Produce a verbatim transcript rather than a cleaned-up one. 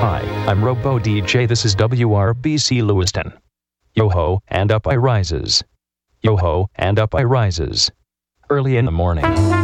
Hi, I'm Robo D J. This is W R B C Lewiston. Yo-ho, and up I rises. Yo-ho, and up I rises. Early in the morning.